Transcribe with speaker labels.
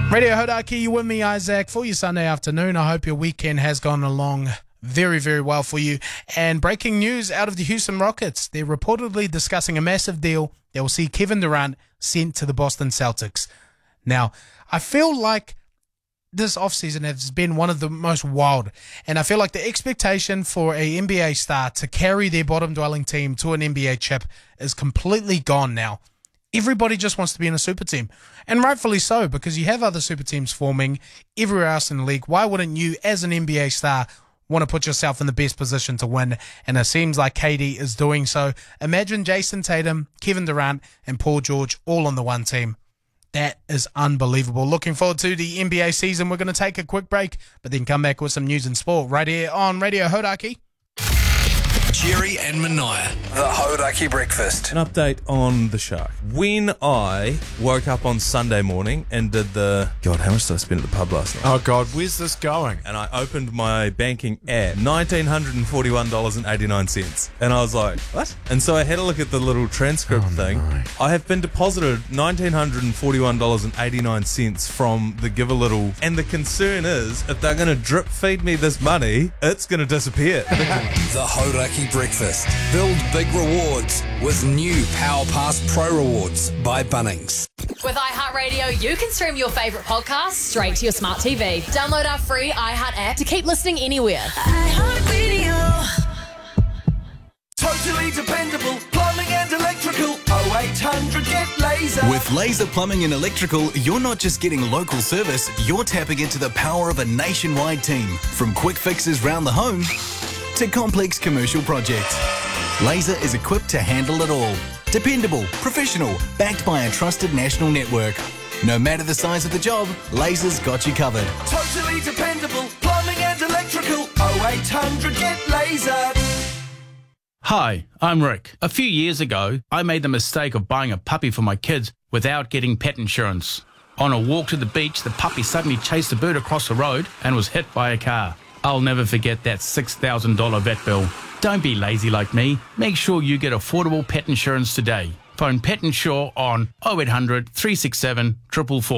Speaker 1: Radio Hodaki, you with me, Isaac, for your Sunday afternoon. I hope your weekend has gone along very, very well for you. And breaking news out of the Houston Rockets. They're reportedly discussing a massive deal that will see Kevin Durant sent to the Boston Celtics. Now, I feel like this offseason has been one of the most wild. And I feel like the expectation for a NBA star to carry their bottom-dwelling team to an NBA chip is completely gone now. Everybody just wants to be in a super team. And rightfully so, because you have other super teams forming everywhere else in the league. Why wouldn't you, as an NBA star, want to put yourself in the best position to win? And it seems like KD is doing so. Imagine Jason Tatum, Kevin Durant, and Paul George all on the one team. That is unbelievable. Looking forward to the NBA season. We're going to take a quick break, but then come back with some news and sport right here on Radio Hodaki.
Speaker 2: Jerry and Mania, the Hodaki Breakfast.
Speaker 3: An update on the Shark. When I woke up on Sunday morning and did God, how much did I spend at the pub last night?
Speaker 4: Oh, God, where's this going?
Speaker 3: And I opened my banking app, $1,941.89. And I was like, what? And so I had a look at the little transcript thing.
Speaker 4: No.
Speaker 3: I have been deposited $1,941.89 from the Give a Little. And the concern is, if they're going to drip feed me this money, it's going to disappear.
Speaker 2: The Hodaki Breakfast. Build big rewards with new Power Pass Pro Rewards by Bunnings.
Speaker 5: With iHeartRadio, you can stream your favourite podcasts straight to your smart TV. Download our free iHeart app to keep listening anywhere.
Speaker 6: iHeartRadio. Totally dependable plumbing and electrical. 0800 get Laser.
Speaker 7: With Laser Plumbing and Electrical, you're not just getting local service, you're tapping into the power of a nationwide team. From quick fixes round the home to complex commercial projects. Laser is equipped to handle it all. Dependable, professional, backed by a trusted national network. No matter the size of the job, Laser's got you covered.
Speaker 6: Totally dependable plumbing and electrical. 0800 get Laser.
Speaker 8: Hi, I'm Rick. A few years ago, I made the mistake of buying a puppy for my kids without getting pet insurance. On a walk to the beach, the puppy suddenly chased a bird across the road and was hit by a car. I'll never forget that $6,000 vet bill. Don't be lazy like me. Make sure you get affordable pet insurance today. Phone Pet Insure on 0800 367 444.